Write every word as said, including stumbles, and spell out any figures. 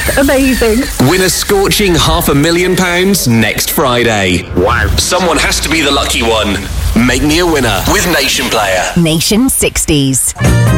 Amazing. Win a scorching half a million pounds next Friday. Wow. Someone has to be the lucky one. Make me a winner with Nation Player. Nation sixties.